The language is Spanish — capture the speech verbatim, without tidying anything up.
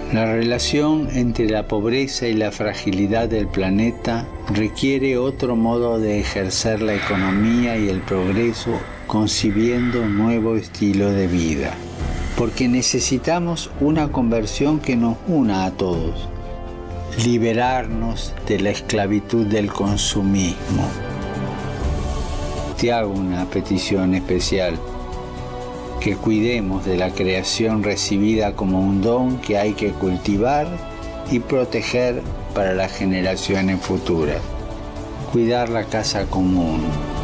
La relación entre la pobreza y la fragilidad del planeta requiere otro modo de ejercer la economía y el progreso, concibiendo un nuevo estilo de vida. Porque necesitamos una conversión que nos una a todos, liberarnos de la esclavitud del consumismo. Te hago una petición especial. Que cuidemos de la creación recibida como un don que hay que cultivar y proteger para las generaciones futuras. Cuidar la casa común.